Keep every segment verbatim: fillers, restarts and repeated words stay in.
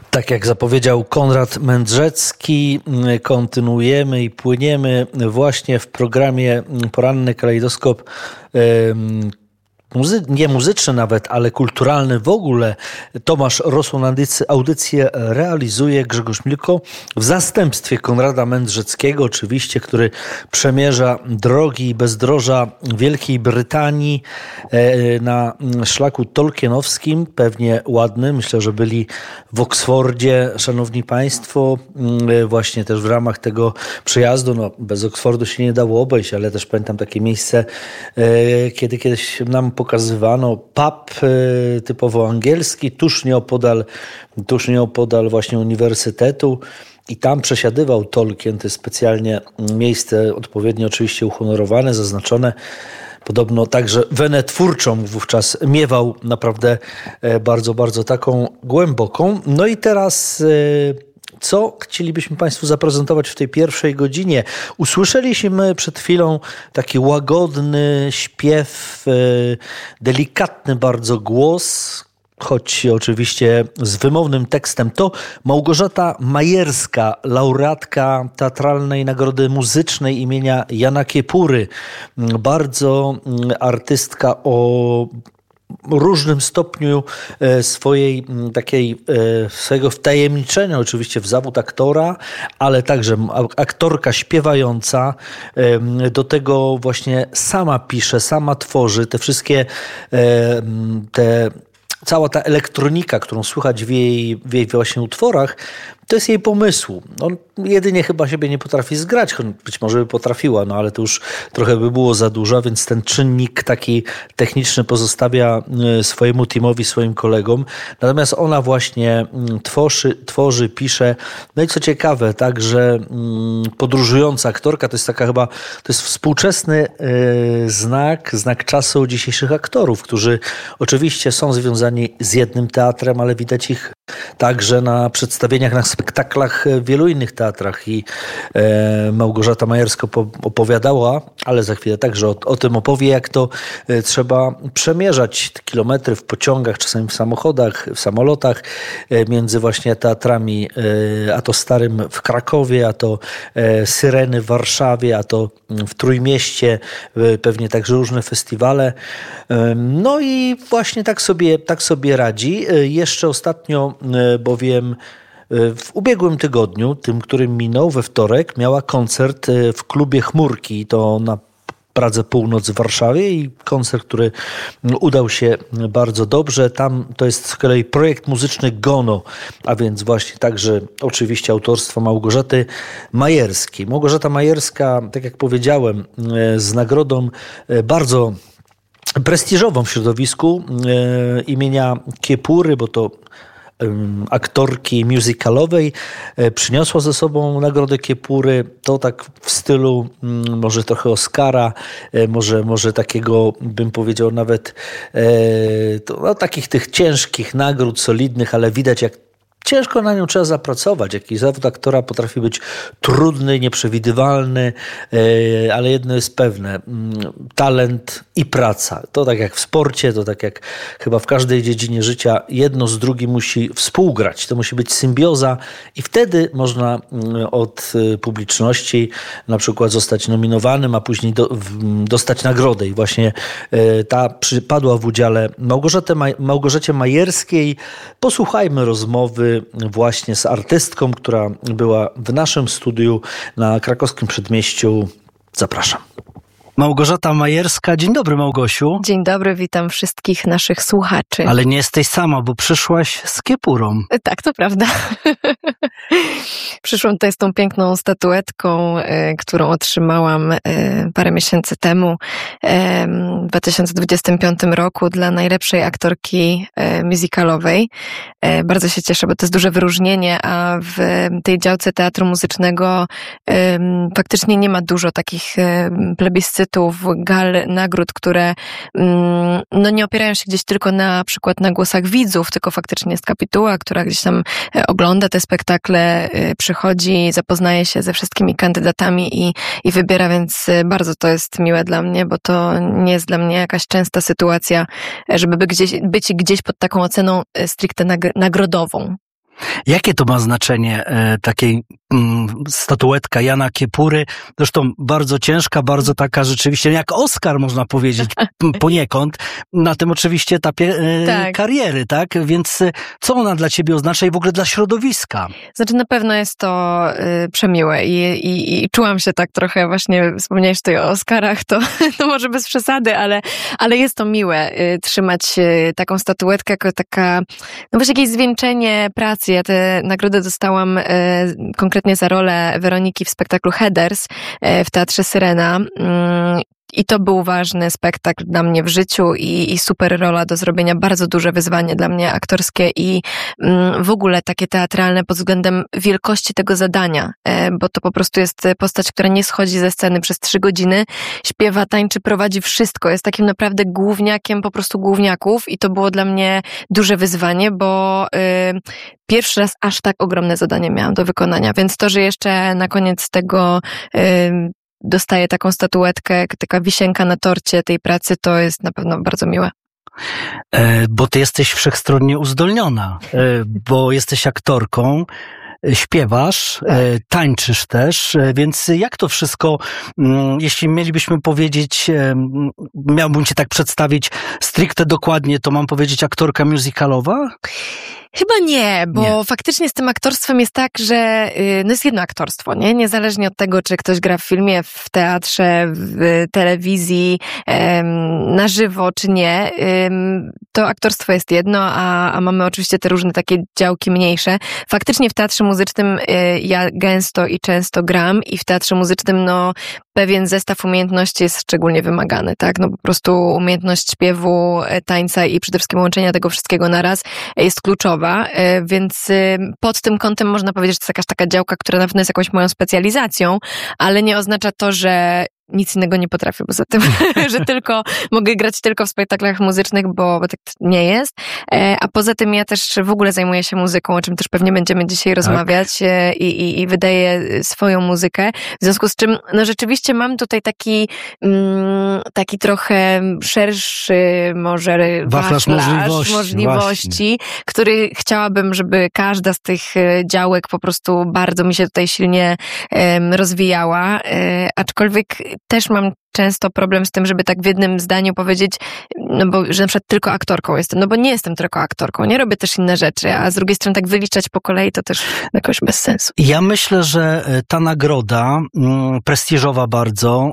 Tak jak zapowiedział Konrad Mędrzecki, kontynuujemy i płyniemy właśnie w programie Poranny Kalejdoskop. Muzy- nie muzyczny nawet, ale kulturalny w ogóle. Tomasz Rosłon audycję realizuje, Grzegorz Milko w zastępstwie Konrada Mędrzeckiego, oczywiście, który przemierza drogi i bezdroża Wielkiej Brytanii na szlaku tolkienowskim, pewnie ładny. Myślę, że byli w Oksfordzie, szanowni państwo, właśnie też w ramach tego przejazdu. No, bez Oksfordu się nie dało obejść, ale też pamiętam takie miejsce, kiedy kiedyś nam pokazywano pub y, typowo angielski, tuż nieopodal, tuż nieopodal właśnie uniwersytetu i tam przesiadywał Tolkien. To jest specjalnie miejsce odpowiednio oczywiście uhonorowane, zaznaczone. Podobno także wenę twórczą wówczas miewał naprawdę bardzo, bardzo taką głęboką. No i teraz... Y, Co chcielibyśmy Państwu zaprezentować w tej pierwszej godzinie? Usłyszeliśmy przed chwilą taki łagodny śpiew, delikatny bardzo głos, choć oczywiście z wymownym tekstem. To Małgorzata Majerska, laureatka Teatralnej Nagrody Muzycznej imienia Jana Kiepury. Bardzo artystka o różnym stopniu swojej takiej, swojego wtajemniczenia oczywiście w zawód aktora, ale także aktorka śpiewająca, do tego właśnie sama pisze, sama tworzy te wszystkie te cała ta elektronika, którą słychać w jej, w jej właśnie utworach, to jest jej pomysłu. On jedynie chyba siebie nie potrafi zgrać, być może by potrafiła, no ale to już trochę by było za dużo, więc ten czynnik taki techniczny pozostawia swojemu teamowi, swoim kolegom. Natomiast ona właśnie tworzy, tworzy, pisze. No i co ciekawe, także podróżująca aktorka, to jest taka chyba, to jest współczesny znak, znak czasu dzisiejszych aktorów, którzy oczywiście są związani z jednym teatrem, ale widać ich także na przedstawieniach, na spektaklach w wielu innych teatrach i e, Małgorzata Majerska opowiadała, ale za chwilę także o, o tym opowie, jak to e, trzeba przemierzać kilometry w pociągach, czasami w samochodach, w samolotach e, między właśnie teatrami, e, a to Starym w Krakowie, a to e, Syreny w Warszawie, a to w Trójmieście, e, pewnie także różne festiwale. E, no i właśnie tak sobie, tak sobie radzi. E, jeszcze ostatnio, e, bowiem w ubiegłym tygodniu, tym, którym minął, we wtorek, miała koncert w klubie Chmurki. To na Pradze Północ w Warszawie i koncert, który udał się bardzo dobrze. Tam to jest z kolei projekt muzyczny Gono, a więc właśnie także oczywiście autorstwo Małgorzaty Majerskiej. Małgorzata Majerska, tak jak powiedziałem, z nagrodą bardzo prestiżową w środowisku imienia Kiepury, bo to aktorki musicalowej, przyniosła ze sobą nagrodę Kiepury. To tak w stylu może trochę Oscara, może, może takiego, bym powiedział nawet to, no, takich tych ciężkich nagród, solidnych, ale widać, jak ciężko na nią trzeba zapracować. Jakiś zawód aktora potrafi być trudny, nieprzewidywalny, ale jedno jest pewne. Talent i praca. To tak jak w sporcie, to tak jak chyba w każdej dziedzinie życia. Jedno z drugim musi współgrać. To musi być symbioza i wtedy można od publiczności na przykład zostać nominowanym, a później do, dostać nagrodę. I właśnie ta przypadła w udziale Małgorzacie, Małgorzacie Majerskiej. Posłuchajmy rozmowy właśnie z artystką, która była w naszym studiu na Krakowskim Przedmieściu. Zapraszam. Małgorzata Majerska. Dzień dobry, Małgosiu. Dzień dobry, witam wszystkich naszych słuchaczy. Ale nie jesteś sama, bo przyszłaś z Kiepurą. Tak, to prawda. Przyszłam tutaj z tą piękną statuetką, y, którą otrzymałam y, parę miesięcy temu y, w dwa tysiące dwudziestym piątym roku dla najlepszej aktorki y, musicalowej. Y, bardzo się cieszę, bo to jest duże wyróżnienie, a w tej działce teatru muzycznego y, faktycznie nie ma dużo takich y, plebiscytów, gal, nagród, które mm, no nie opierają się gdzieś tylko na przykład na głosach widzów, tylko faktycznie jest kapituła, która gdzieś tam ogląda te spektakle, przychodzi, zapoznaje się ze wszystkimi kandydatami i, i wybiera, więc bardzo to jest miłe dla mnie, bo to nie jest dla mnie jakaś częsta sytuacja, żeby by gdzieś, być gdzieś pod taką oceną stricte nag- nagrodową. Jakie to ma znaczenie e, takiej mm, statuetka Jana Kiepury? Zresztą bardzo ciężka, bardzo taka rzeczywiście jak Oscar, można powiedzieć, poniekąd, na tym oczywiście etapie e, tak. kariery, tak? Więc e, co ona dla ciebie oznacza i w ogóle dla środowiska? Znaczy na pewno jest to y, przemiłe i, i, i czułam się tak trochę, właśnie wspomniałeś tutaj o Oscarach, to, to może bez przesady, ale, ale jest to miłe y, trzymać y, taką statuetkę jako taka, no wiesz, jakieś zwieńczenie pracy. Ja tę nagrodę dostałam y, konkretnie za rolę Weroniki w spektaklu Heathers y, w Teatrze Syrena. Y, I to był ważny spektakl dla mnie w życiu i, i super rola do zrobienia, bardzo duże wyzwanie dla mnie aktorskie i mm, w ogóle takie teatralne pod względem wielkości tego zadania, e, bo to po prostu jest postać, która nie schodzi ze sceny przez trzy godziny, śpiewa, tańczy, prowadzi wszystko, jest takim naprawdę główniakiem po prostu główniaków i to było dla mnie duże wyzwanie, bo y, pierwszy raz aż tak ogromne zadanie miałam do wykonania, więc to, że jeszcze na koniec tego y, dostaję taką statuetkę, taka wisienka na torcie tej pracy, to jest na pewno bardzo miłe. E, bo ty jesteś wszechstronnie uzdolniona, e, bo jesteś aktorką, śpiewasz, tak. e, tańczysz też, e, więc jak to wszystko, m, jeśli mielibyśmy powiedzieć, e, miałbym cię tak przedstawić stricte dokładnie, to mam powiedzieć aktorka musicalowa? Chyba nie, bo nie. faktycznie z tym aktorstwem jest tak, że no jest jedno aktorstwo, nie? Niezależnie od tego, czy ktoś gra w filmie, w teatrze, w telewizji, na żywo, czy nie, to aktorstwo jest jedno, a, a mamy oczywiście te różne takie działki mniejsze. Faktycznie w teatrze muzycznym ja gęsto i często gram i w teatrze muzycznym no pewien zestaw umiejętności jest szczególnie wymagany, tak? No po prostu umiejętność śpiewu, tańca i przede wszystkim łączenia tego wszystkiego naraz jest kluczowa, więc pod tym kątem można powiedzieć, że to jest jakaś taka działka, która na pewno jest jakąś moją specjalizacją, ale nie oznacza to, że nic innego nie potrafię poza tym, że tylko mogę grać tylko w spektaklach muzycznych, bo, bo tak nie jest. A poza tym ja też w ogóle zajmuję się muzyką, o czym też pewnie będziemy dzisiaj tak. rozmawiać i, i, i wydaję swoją muzykę. W związku z czym, no rzeczywiście mam tutaj taki mm, taki trochę szerszy może wachlarz możliwości, możliwości który chciałabym, żeby każda z tych działek po prostu bardzo mi się tutaj silnie um, rozwijała, um, aczkolwiek też mam często problem z tym, żeby tak w jednym zdaniu powiedzieć, no bo, że na przykład tylko aktorką jestem, no bo nie jestem tylko aktorką, nie robię też inne rzeczy, a z drugiej strony tak wyliczać po kolei to też jakoś bez sensu. Ja myślę, że ta nagroda, prestiżowa bardzo,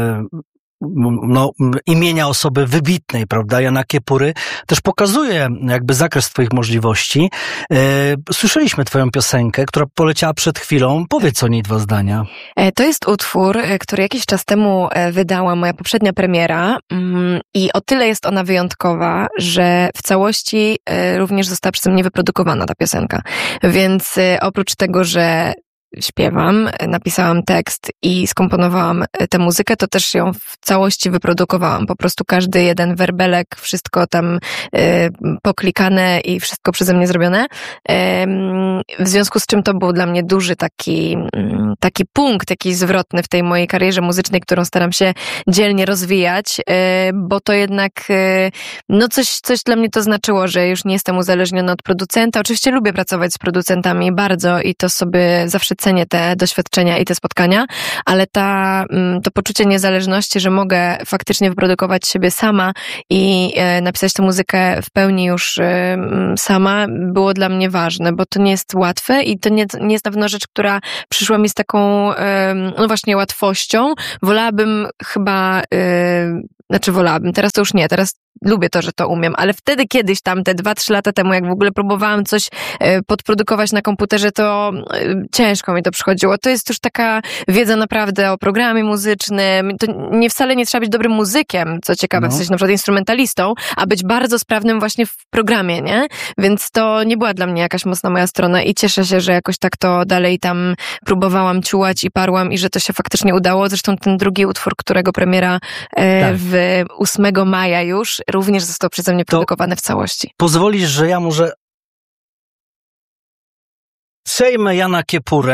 no, imienia osoby wybitnej, prawda, Jana Kiepury, też pokazuje jakby zakres twoich możliwości. Słyszeliśmy twoją piosenkę, która poleciała przed chwilą. Powiedz o niej dwa zdania. To jest utwór, który jakiś czas temu wydała moja poprzednia premiera i o tyle jest ona wyjątkowa, że w całości również została przeze mnie wyprodukowana ta piosenka. Więc oprócz tego, że śpiewam, napisałam tekst i skomponowałam tę muzykę, to też ją w całości wyprodukowałam. Po prostu każdy jeden werbelek, wszystko tam y, poklikane i wszystko przeze mnie zrobione. Y, w związku z czym to był dla mnie duży taki, y, taki punkt, jakiś zwrotny w tej mojej karierze muzycznej, którą staram się dzielnie rozwijać, y, bo to jednak y, no coś, coś dla mnie to znaczyło, że już nie jestem uzależniona od producenta. Oczywiście lubię pracować z producentami bardzo i to sobie zawsze cenię te doświadczenia i te spotkania, ale ta, to poczucie niezależności, że mogę faktycznie wyprodukować siebie sama i napisać tę muzykę w pełni już sama, było dla mnie ważne, bo to nie jest łatwe i to nie, nie jest na pewno rzecz, która przyszła mi z taką, no właśnie, łatwością. Wolałabym chyba, znaczy wolałabym, teraz to już nie, teraz lubię to, że to umiem, ale wtedy kiedyś tam, te dwa, trzy lata temu, jak w ogóle próbowałam coś podprodukować na komputerze, to ciężko mi to przychodziło. To jest już taka wiedza naprawdę o programie muzycznym. To nie wcale nie trzeba być dobrym muzykiem, co ciekawe, no. w sensie na przykład instrumentalistą, a być bardzo sprawnym właśnie w programie, nie? Więc to nie była dla mnie jakaś mocna moja strona i cieszę się, że jakoś tak to dalej tam próbowałam ciułać i parłam i że to się faktycznie udało. Zresztą ten drugi utwór, którego premiera e, tak. w ósmego maja już, również został przeze mnie produkowany w całości. Pozwolisz, że ja może przejmę Jana Kiepurę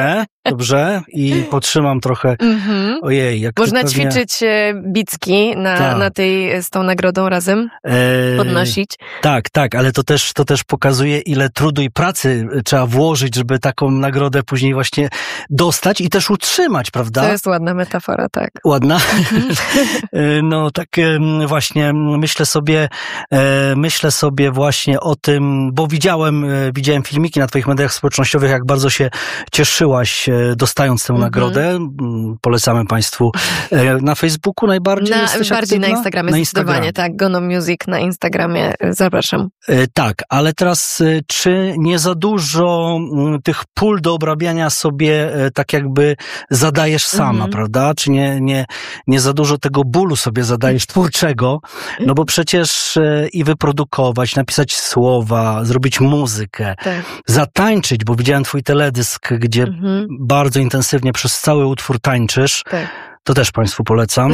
dobrze? I potrzymam trochę. Mm-hmm. Ojej, jak można pewnie... ćwiczyć bicki na, na tej, z tą nagrodą razem, eee, podnosić. Tak, tak, ale to też, to też pokazuje, ile trudu i pracy trzeba włożyć, żeby taką nagrodę później właśnie dostać i też utrzymać, prawda? To jest ładna metafora, tak. Ładna? No tak właśnie myślę sobie, myślę sobie właśnie o tym, bo widziałem, widziałem filmiki na twoich mediach społecznościowych, jak bardzo się cieszyłaś dostając tę mm-hmm. nagrodę. Polecamy państwu na Facebooku najbardziej. Na, jesteś bardziej aktywna? na Instagramie, na zdecydowanie, Instagram. tak. Gono Music na Instagramie, zapraszam. Tak, ale teraz czy nie za dużo tych pól do obrabiania sobie tak jakby zadajesz sama, mm-hmm. prawda? Czy nie, nie, nie za dużo tego bólu sobie zadajesz twórczego? No bo przecież i wyprodukować, napisać słowa, zrobić muzykę, tak. zatańczyć, bo widziałem twój teledysk, gdzie mm-hmm. bardzo intensywnie przez cały utwór tańczysz. Tak. To też państwu polecam.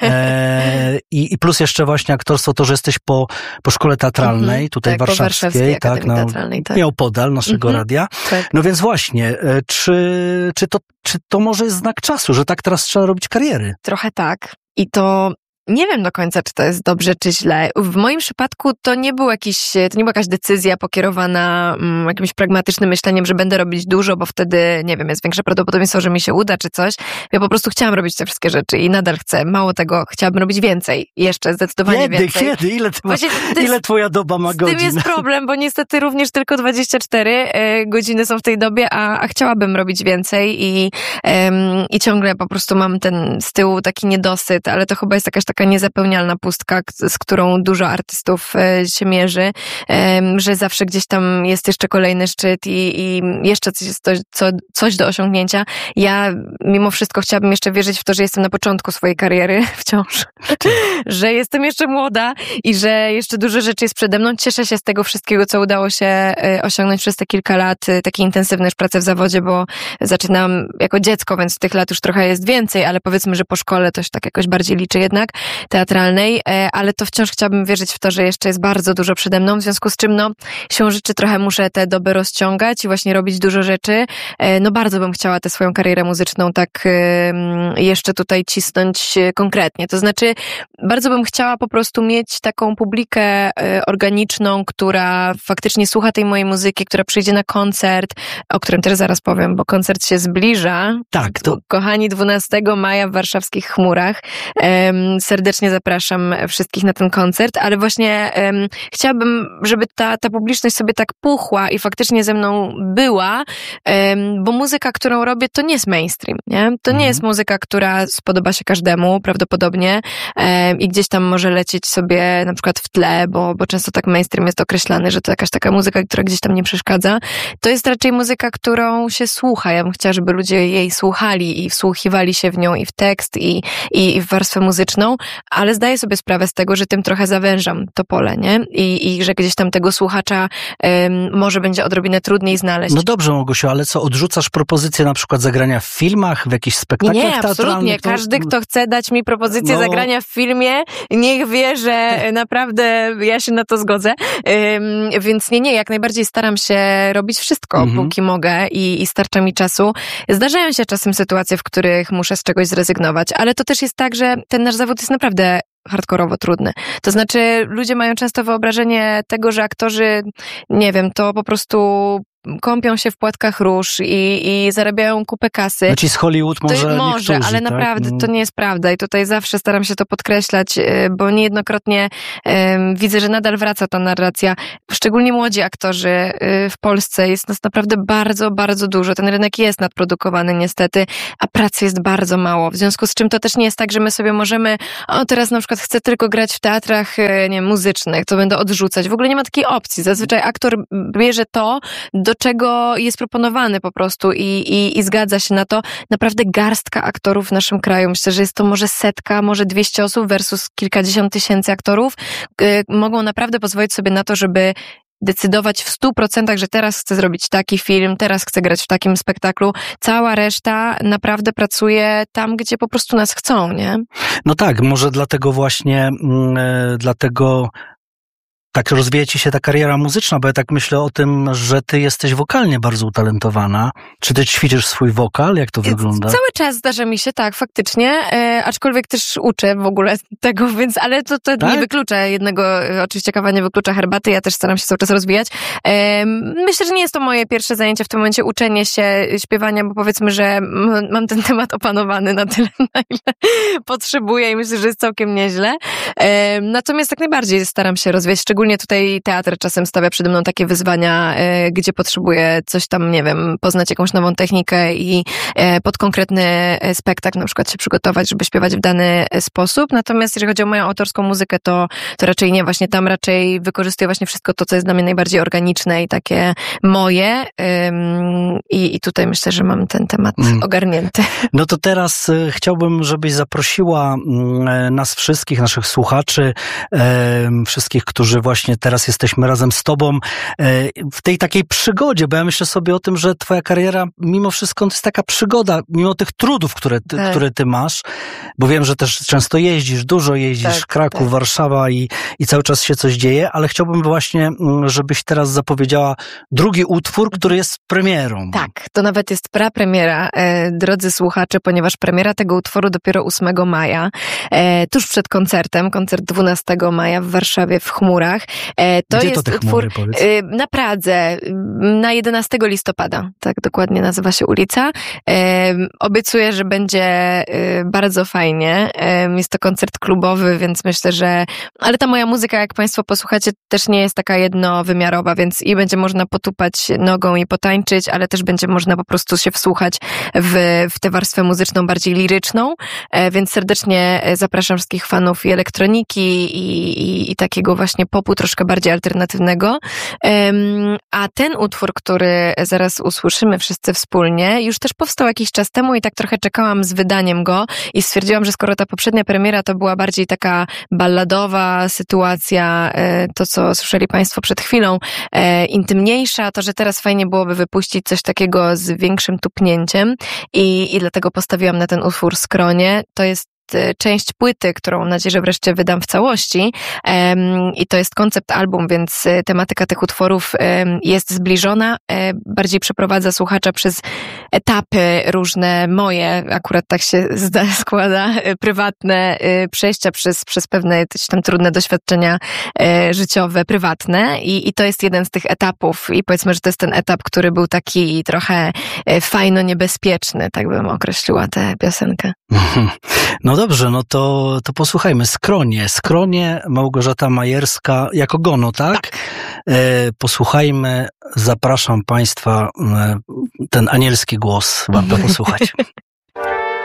E, i, I plus jeszcze właśnie aktorstwo, to, że jesteś po, po szkole teatralnej, mm-hmm. tutaj tak, warszawskiej, warszawskiej tak, no, teatralnej, tak. nieopodal naszego mm-hmm. radia. Tak. No więc właśnie, czy, czy, to, czy to może jest znak czasu, że tak teraz trzeba robić kariery? Trochę tak. I to nie wiem do końca, czy to jest dobrze, czy źle. W moim przypadku to nie był jakiś, to nie była jakaś decyzja pokierowana um, jakimś pragmatycznym myśleniem, że będę robić dużo, bo wtedy, nie wiem, jest większe prawdopodobieństwo, że mi się uda, czy coś. Ja po prostu chciałam robić te wszystkie rzeczy i nadal chcę. Mało tego, chciałabym robić więcej. Jeszcze, zdecydowanie kiedy, więcej. Kiedy? Ile, ty masz, ile twoja doba ma godzin? Z tym jest problem, bo niestety również tylko dwadzieścia cztery e, godziny są w tej dobie, a, a chciałabym robić więcej i, e, i ciągle po prostu mam ten z tyłu taki niedosyt, ale to chyba jest jakaś taka niezapełnialna pustka, z którą dużo artystów się mierzy, że zawsze gdzieś tam jest jeszcze kolejny szczyt i, i jeszcze coś, jest to, co, coś do osiągnięcia. Ja mimo wszystko chciałabym jeszcze wierzyć w to, że jestem na początku swojej kariery wciąż, że jestem jeszcze młoda i że jeszcze dużo rzeczy jest przede mną. Cieszę się z tego wszystkiego, co udało się osiągnąć przez te kilka lat, takiej intensywnej pracy w zawodzie, bo zaczynam jako dziecko, więc tych lat już trochę jest więcej, ale powiedzmy, że po szkole to się tak jakoś bardziej liczy jednak. Teatralnej, ale to wciąż chciałabym wierzyć w to, że jeszcze jest bardzo dużo przede mną, w związku z czym no siłą rzeczy trochę muszę te doby rozciągać i właśnie robić dużo rzeczy. No bardzo bym chciała tę swoją karierę muzyczną tak jeszcze tutaj cisnąć konkretnie. To znaczy bardzo bym chciała po prostu mieć taką publikę organiczną, która faktycznie słucha tej mojej muzyki, która przyjdzie na koncert, o którym też zaraz powiem, bo koncert się zbliża. Tak, to... Kochani, dwunastego maja w warszawskich Chmurach. Serdecznie zapraszam wszystkich na ten koncert, ale właśnie um, chciałabym, żeby ta, ta publiczność sobie tak puchła i faktycznie ze mną była, um, bo muzyka, którą robię, to nie jest mainstream, nie? To nie jest muzyka, która spodoba się każdemu prawdopodobnie um, i gdzieś tam może lecieć sobie na przykład w tle, bo, bo często tak mainstream jest określany, że to jakaś taka muzyka, która gdzieś tam nie przeszkadza. To jest raczej muzyka, którą się słucha. Ja bym chciała, żeby ludzie jej słuchali i wsłuchiwali się w nią i w tekst i, i, i w warstwę muzyczną, ale zdaję sobie sprawę z tego, że tym trochę zawężam to pole, nie? I, i że gdzieś tam tego słuchacza um, może będzie odrobinę trudniej znaleźć. No dobrze, Małgosiu, ale co, odrzucasz propozycję na przykład zagrania w filmach, w jakichś spektaklach nie, teatralnych? Nie, absolutnie. To... Każdy, kto chce dać mi propozycję no... zagrania w filmie, niech wie, że naprawdę ja się na to zgodzę. Um, więc nie, nie, jak najbardziej staram się robić wszystko, mhm. póki mogę i, i starcza mi czasu. Zdarzają się czasem sytuacje, w których muszę z czegoś zrezygnować, ale to też jest tak, że ten nasz zawód jest naprawdę hardkorowo trudny. To znaczy ludzie mają często wyobrażenie tego, że aktorzy, nie wiem, to po prostu kąpią się w płatkach róż i, i zarabiają kupę kasy. Znaczy z Hollywood może to Może, niektórzy, ale tak? naprawdę to nie jest prawda i tutaj zawsze staram się to podkreślać, bo niejednokrotnie um, widzę, że nadal wraca ta narracja. Szczególnie młodzi aktorzy w Polsce jest nas naprawdę bardzo, bardzo dużo. Ten rynek jest nadprodukowany niestety, a pracy jest bardzo mało. W związku z czym to też nie jest tak, że my sobie możemy, o teraz na przykład chcę tylko grać w teatrach nie wiem, muzycznych, to będę odrzucać. W ogóle nie ma takiej opcji. Zazwyczaj aktor bierze to, do czego jest proponowany po prostu i, i, i zgadza się na to. Naprawdę garstka aktorów w naszym kraju. Myślę, że jest to może setka, może dwieście osób versus kilkadziesiąt tysięcy aktorów. Yy, mogą naprawdę pozwolić sobie na to, żeby decydować w stu procentach, że teraz chcę zrobić taki film, teraz chcę grać w takim spektaklu. Cała reszta naprawdę pracuje tam, gdzie po prostu nas chcą, nie? No tak, może dlatego właśnie, yy, dlatego tak rozwija ci się ta kariera muzyczna, bo ja tak myślę o tym, że ty jesteś wokalnie bardzo utalentowana. Czy ty ćwiczysz swój wokal? Jak to wygląda? Cały czas zdarza mi się, tak, faktycznie, e, aczkolwiek też uczę w ogóle tego, więc, ale to, to tak? nie wyklucza jednego, oczywiście kawa nie wyklucza herbaty, ja też staram się cały czas rozwijać. E, myślę, że nie jest to moje pierwsze zajęcie w tym momencie, uczenie się śpiewania, bo powiedzmy, że m- mam ten temat opanowany na tyle, na ile potrzebuję i myślę, że jest całkiem nieźle. E, natomiast jak najbardziej staram się rozwijać, szczególnie tutaj teatr czasem stawia przede mną takie wyzwania, e, gdzie potrzebuję coś tam, nie wiem, poznać jakąś nową technikę i e, pod konkretny spektakl na przykład się przygotować, żeby śpiewać w dany sposób. Natomiast jeżeli chodzi o moją autorską muzykę, to, to raczej nie. Właśnie tam raczej wykorzystuję właśnie wszystko to, co jest dla mnie najbardziej organiczne i takie moje. Ym, i, I tutaj myślę, że mam ten temat mm. ogarnięty. No to teraz y, chciałbym, żebyś zaprosiła y, nas wszystkich, naszych słuchaczy, y, wszystkich, którzy właśnie teraz jesteśmy razem z tobą y, w tej takiej przygodzie, bo ja myślę sobie o tym, że twoja kariera mimo wszystko to jest taka przygoda, mimo tych trudów, które ty, tak. które ty masz, bo wiem, że też często jeździsz, dużo jeździsz, tak, Kraków, tak. Warszawa i, i cały czas się coś dzieje, ale chciałbym właśnie, żebyś teraz zapowiedziała drugi utwór, który jest premierą. Tak, to nawet jest prapremiera, e, drodzy słuchacze, ponieważ premiera tego utworu dopiero ósmego maja, e, tuż przed koncertem, koncert dwunastego maja w Warszawie w Chmurach. E, to Gdzie jest to te utwór chmury, e, na Pradze, na jedenastego listopada, tak dokładnie nazywa się ulica. E, obiecuję, że będzie e, bardzo fajnie. E, jest to koncert klubowy, więc myślę, że... Ale ta moja muzyka, jak państwo posłuchacie, też nie jest taka jednowymiarowa, więc i będzie można potupać nogą i potańczyć, ale też będzie można po prostu się wsłuchać w, w tę warstwę muzyczną bardziej liryczną, e, więc serdecznie zapraszam wszystkich fanów i elektroniki i, i, i takiego właśnie popu troszkę bardziej alternatywnego. E, a ten utwór, który zaraz usłyszymy wszyscy wspólnie, już też powstał jakiś czas temu i tak trochę czekałam z wydaniem go i stwierdziłam, że skoro ta poprzednia premiera to była bardziej taka balladowa sytuacja, e, to co słyszeli państwo przed chwilą, e, intymniejsza, to że teraz fajnie byłoby wypuścić coś takiego z większym tupnięciem i, i dlatego postawiłam na ten utwór Skronie. To jest część płyty, którą mam nadzieję, że wreszcie wydam w całości um, i to jest koncept album, więc tematyka tych utworów um, jest zbliżona, um, bardziej przeprowadza słuchacza przez etapy różne moje, akurat tak się zda, składa, prywatne um, przejścia przez, przez pewne tam trudne doświadczenia um, życiowe, prywatne i, i to jest jeden z tych etapów i powiedzmy, że to jest ten etap, który był taki trochę um, fajno niebezpieczny, tak bym określiła tę piosenkę. No dobrze, no to, to posłuchajmy. Skronie. Skronie, Małgorzata Majerska jako Gono, tak? tak. E, posłuchajmy. Zapraszam państwa, e, ten anielski głos warto posłuchać.